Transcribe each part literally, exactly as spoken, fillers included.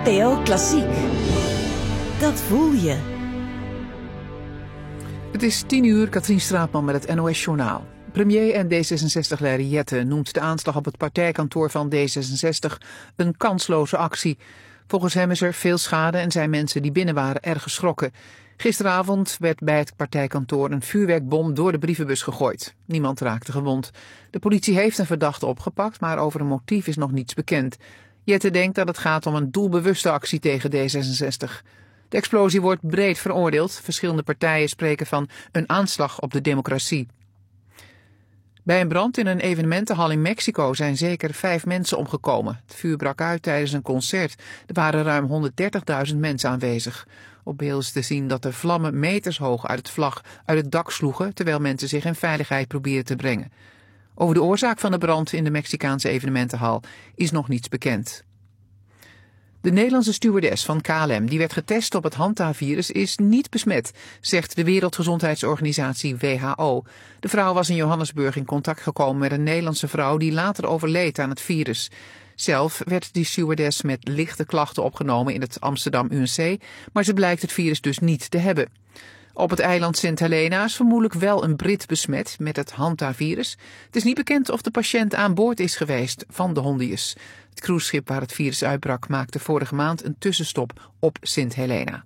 N P O Klassiek. Dat voel je. Het is tien uur, Katrien Straatman met het N O S-journaal. Premier en D zesenzestig-leider Jette noemt de aanslag op het partijkantoor van D zesenzestig een kansloze actie. Volgens hem is er veel schade en zijn mensen die binnen waren erg geschrokken. Gisteravond werd bij het partijkantoor een vuurwerkbom door de brievenbus gegooid. Niemand raakte gewond. De politie heeft een verdachte opgepakt, maar over een motief is nog niets bekend. Jette denkt dat het gaat om een doelbewuste actie tegen D zesenzestig. De explosie wordt breed veroordeeld. Verschillende partijen spreken van een aanslag op de democratie. Bij een brand in een evenementenhal in Mexico zijn zeker vijf mensen omgekomen. Het vuur brak uit tijdens een concert. Er waren ruim honderddertigduizend mensen aanwezig. Op beeld is te zien dat de vlammen metershoog uit het vlag uit het dak sloegen, terwijl mensen zich in veiligheid probeerden te brengen. Over de oorzaak van de brand in de Mexicaanse evenementenhal is nog niets bekend. De Nederlandse stewardess van K L M, die werd getest op het Hanta-virus, is niet besmet, zegt de Wereldgezondheidsorganisatie W H O. De vrouw was in Johannesburg in contact gekomen met een Nederlandse vrouw die later overleed aan het virus. Zelf werd die stewardess met lichte klachten opgenomen in het Amsterdam U M C, maar ze blijkt het virus dus niet te hebben. Op het eiland Sint Helena is vermoedelijk wel een Brit besmet met het Hanta-virus. Het is niet bekend of de patiënt aan boord is geweest van de Hondius. Het cruiseschip waar het virus uitbrak maakte vorige maand een tussenstop op Sint Helena.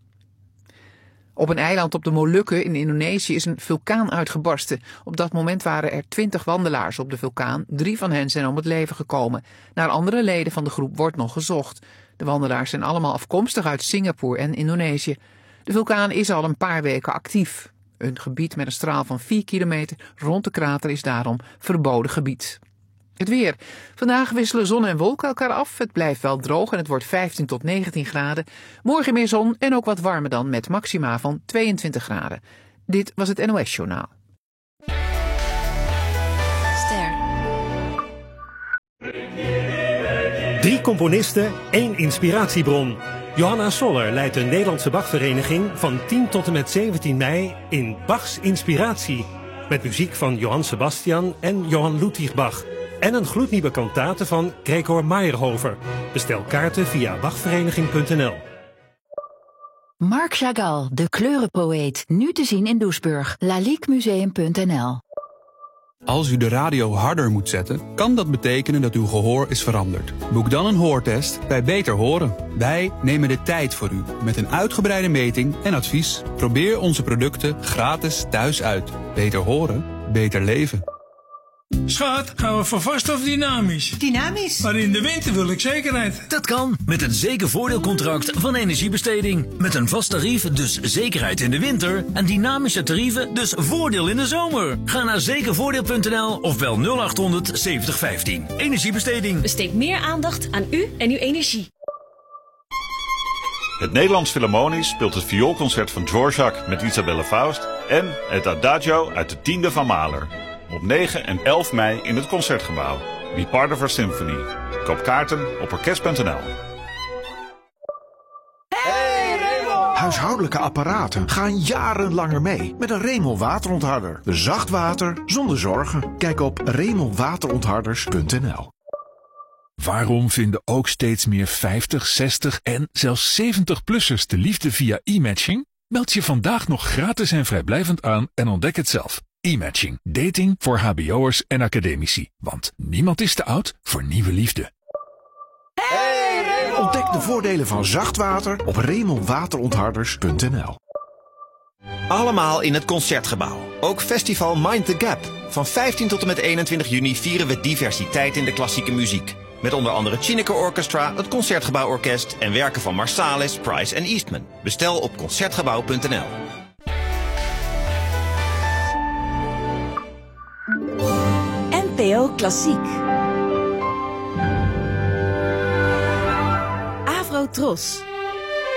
Op een eiland op de Molukken in Indonesië is een vulkaan uitgebarsten. Op dat moment waren er twintig wandelaars op de vulkaan. Drie van hen zijn om het leven gekomen. Naar andere leden van de groep wordt nog gezocht. De wandelaars zijn allemaal afkomstig uit Singapore en Indonesië. De vulkaan is al een paar weken actief. Een gebied met een straal van vier kilometer rond de krater is daarom verboden gebied. Het weer. Vandaag wisselen zon en wolken elkaar af. Het blijft wel droog en het wordt vijftien tot negentien graden. Morgen meer zon en ook wat warmer dan met maxima van tweeëntwintig graden. Dit was het N O S-journaal. Ster. Drie componisten, één inspiratiebron. Johanna Soller leidt de Nederlandse Bachvereniging van tien tot en met zeventien mei in Bachs Inspiratie. Met muziek van Johann Sebastian en Johann Ludwig Bach. En een gloednieuwe kantate van Gregor Meyerhofer. Bestel kaarten via bachvereniging punt n l. Marc Chagall, de kleurenpoëet. Nu te zien in Doesburg. laliquemuseum punt n l. Als u de radio harder moet zetten, kan dat betekenen dat uw gehoor is veranderd. Boek dan een hoortest bij Beter Horen. Wij nemen de tijd voor u met een uitgebreide meting en advies. Probeer onze producten gratis thuis uit. Beter horen, beter leven. Schat, gaan we voor vast of dynamisch? Dynamisch. Maar in de winter wil ik zekerheid. Dat kan met een zeker voordeelcontract van Energiebesteding. Met een vast tarief, dus zekerheid in de winter. En dynamische tarieven, dus voordeel in de zomer. Ga naar zekervoordeel punt n l of bel nul achthonderd zeventig vijftien. Energiebesteding. Besteed meer aandacht aan u en uw energie. Het Nederlands Philharmonisch speelt het vioolconcert van Dvorak met Isabelle Faust en het Adagio uit de tiende van Mahler. Op negen en elf mei in het Concertgebouw. Be part of our symphony. Koop kaarten op orkest punt n l. Hey Remo! Huishoudelijke apparaten gaan jarenlanger mee met een Remo waterontharder. Zacht water zonder zorgen. Kijk op remo waterontharders punt n l. Waarom vinden ook steeds meer vijftig, zestig en zelfs zeventig-plussers de liefde via e-matching? Meld je vandaag nog gratis en vrijblijvend aan en ontdek het zelf. E-matching. Dating voor hbo'ers en academici. Want niemand is te oud voor nieuwe liefde. Hey Remo! Ontdek de voordelen van zacht water op remo waterontharders punt n l. Allemaal in het Concertgebouw. Ook festival Mind the Gap. Van vijftien tot en met eenentwintig juni vieren we diversiteit in de klassieke muziek. Met onder andere Chineke Orchestra, het Concertgebouworkest en werken van Marsalis, Price en Eastman. Bestel op concertgebouw punt n l. N P O Klassiek. Avro Tros.